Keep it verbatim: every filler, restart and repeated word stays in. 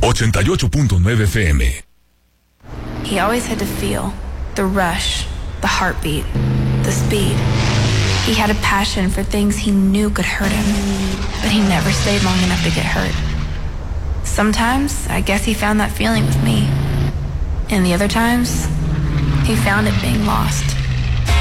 ochenta y ocho punto nueve F M. He always had to feel the rush, the heartbeat, the speed. He had a passion for things he knew could hurt him, but he never stayed long enough to get hurt. Sometimes, I guess he found that feeling with me. And the other times, he found it being lost.